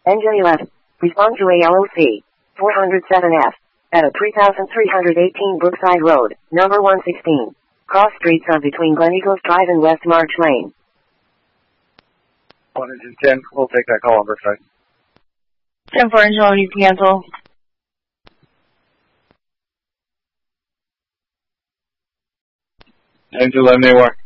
NJ11. Respond to ALOC 407F. At 3318 Brookside Road, number 116. Cross streets of between Glen Eagles Drive and West March Lane. 110, we'll take that call on Brookside. 10-4 Angelo, you can cancel. Angela, anywhere.